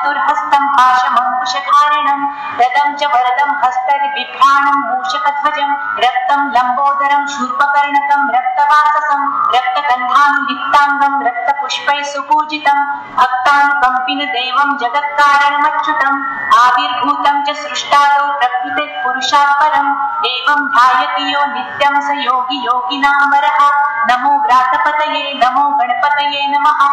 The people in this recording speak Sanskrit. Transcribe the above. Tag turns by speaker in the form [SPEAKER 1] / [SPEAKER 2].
[SPEAKER 1] चतुर्हस्तं पाशमङ्कुशधारिणं रदं च वरदं हस्तबिभ्राणं मूषकध्वजं रक्तं लम्बोदरं शूर्पकर्णकं रक्तवाससं रक्तगन्धानुलिप्ताङ्गं रक्तपुष्पैः सुपूजितं भक्तानुकम्पिनदेवं जगत्कारणमच्युतम् आविर्भूतं च सृष्टादौ प्रकृतेः पुरुषात् परम् एवं ध्यायति यो नित्यं स योगी योगिनां वरः नमो व्रातपतये नमो गणपतये नमः।